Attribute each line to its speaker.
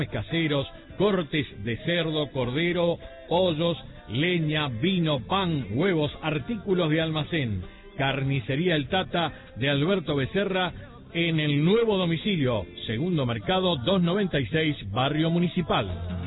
Speaker 1: caseros, cortes de cerdo, cordero, pollos, leña, vino, pan, huevos, artículos de almacén. Carnicería El Tata de Alberto Becerra en el nuevo domicilio, Segundo Mercado 296, Barrio Municipal.